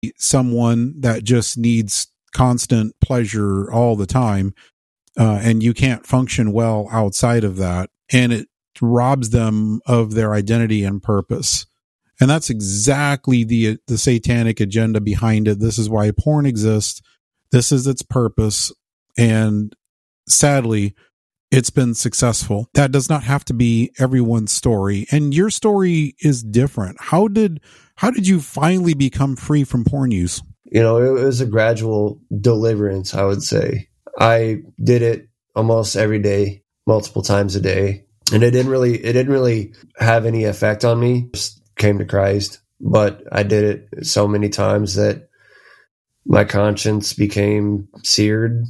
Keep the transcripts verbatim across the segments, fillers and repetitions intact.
someone that just needs constant pleasure all the time, uh, and you can't function well outside of that, and it robs them of their identity and purpose. And that's exactly the the satanic agenda behind it. This is why porn exists. This is its purpose, and sadly, it's been successful. That does not have to be everyone's story, and your story is different. How did how did you finally become free from porn use? You know, it was a gradual deliverance, I would say. I did it almost every day, multiple times a day, and it didn't really it didn't really have any effect on me. Just came to Christ, but I did it so many times that my conscience became seared,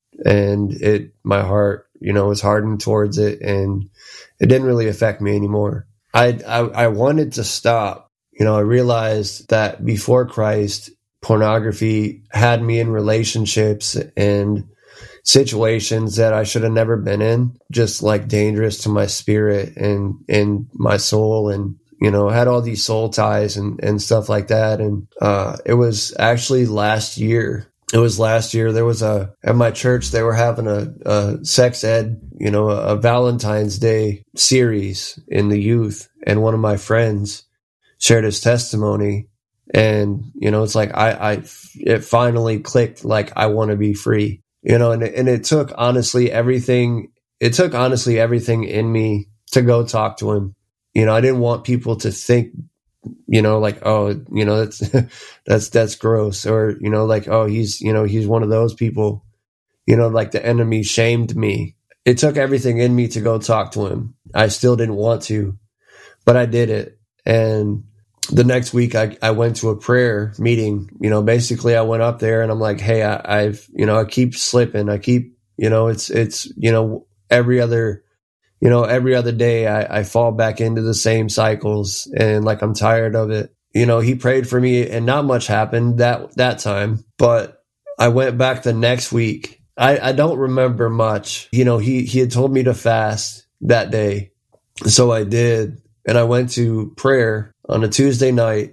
and it my heart, you know, was hardened towards it, and it didn't really affect me anymore. I, I I wanted to stop. You know, I realized that before Christ, pornography had me in relationships and situations that I should have never been in, just like dangerous to my spirit and and my soul, and you know, had all these soul ties and, and stuff like that. And uh, it was actually last year. It was last year. There was a, at my church, they were having a, a sex ed, you know, a, a Valentine's Day series in the youth. And one of my friends shared his testimony. And, you know, it's like, I, I, it finally clicked, like, I want to be free, you know, and, and it took honestly everything, it took honestly everything in me to go talk to him. You know, I didn't want people to think, you know, like, oh, you know, that's, that's, that's gross. Or, you know, like, oh, he's, you know, he's one of those people, you know, like the enemy shamed me. It took everything in me to go talk to him. I still didn't want to, but I did it. And the next week I, I went to a prayer meeting. You know, basically I went up there and I'm like, hey, I, I've, you know, I keep slipping. I keep, you know, it's, it's, you know, every other, you know, every other day I, I fall back into the same cycles, and like, I'm tired of it. You know, he prayed for me and not much happened that, that time, but I went back the next week. I, I don't remember much. You know, he, he had told me to fast that day. So I did. And I went to prayer on a Tuesday night,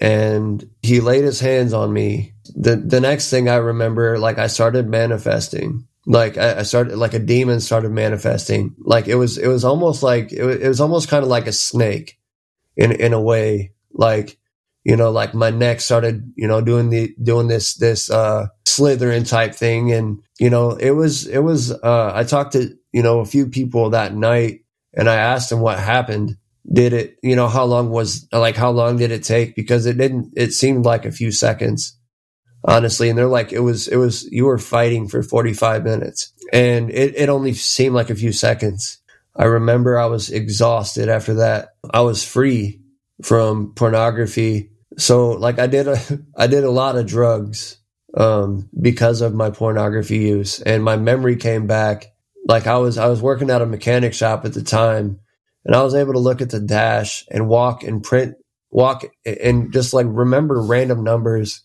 and he laid his hands on me. The, the next thing I remember, like, I started manifesting. Like I started, like a demon started manifesting. Like it was, it was almost like, it was, it was almost kind of like a snake in, in a way. Like, you know, like my neck started, you know, doing the, doing this, this, uh, slithering type thing. And, you know, it was, it was, uh, I talked to, you know, a few people that night, and I asked them what happened. Did it, you know, how long was, like, how long did it take? Because it didn't, it seemed like a few seconds. Honestly. And they're like, it was, it was, you were fighting for forty-five minutes, and it, it only seemed like a few seconds. I remember I was exhausted after that. I was free from pornography. So like I did a, I did a lot of drugs, um, because of my pornography use, and my memory came back. Like I was, I was working at a mechanic shop at the time, and I was able to look at the dash and walk and print, walk and just like remember random numbers,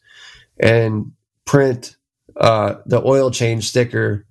and print uh, the oil change sticker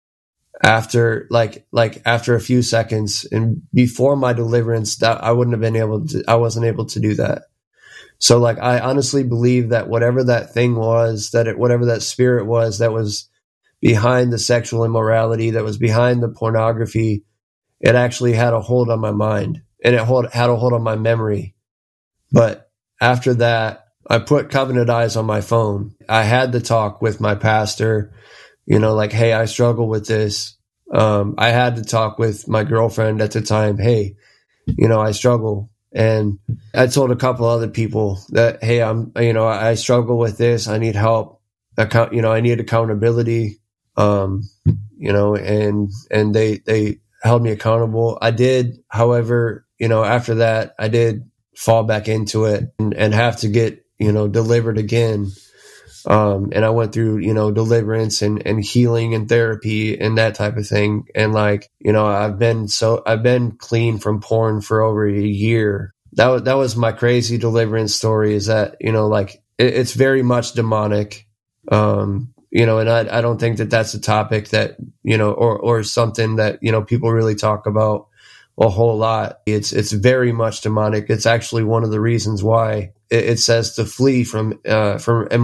after like like after a few seconds. And before my deliverance, that I wouldn't have been able to. I wasn't able to do that. So like I honestly believe that whatever that thing was, that it, whatever that spirit was that was behind the sexual immorality, that was behind the pornography, it actually had a hold on my mind, and it hold, had a hold on my memory. But after that, I put Covenant Eyes on my phone. I had the talk with my pastor, you know, like, hey, I struggle with this. Um, I had to talk with my girlfriend at the time. Hey, you know, I struggle. And I told a couple other people that, hey, I'm, you know, I struggle with this. I need help. Account, you know, I need accountability. Um, you know, and, and they, they held me accountable. I did, however, you know, after that, I did fall back into it and, and have to get, you know, delivered again. Um, and I went through, you know, deliverance and, and healing and therapy and that type of thing. And like, you know, I've been so, I've been clean from porn for over a year. That was, that was my crazy deliverance story, is that, you know, like it, it's very much demonic. Um, you know, and I, I don't think that that's a topic that, you know, or, or something that, you know, people really talk about a whole lot. It's it's very much demonic. It's actually one of the reasons why it, it says to flee from uh, from